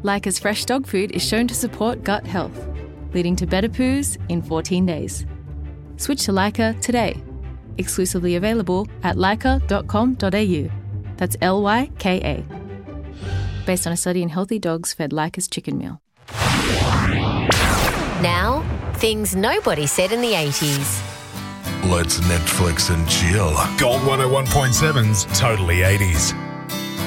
Leica's fresh dog food is shown to support gut health, leading to better poos in 14 days. Switch to Leica today. Exclusively available at leica.com.au. That's Lyka. Based on a study in healthy dogs fed Leica's chicken meal. Now, things nobody said in the 80s. Let's Netflix and chill. Gold 101.7's Totally 80s.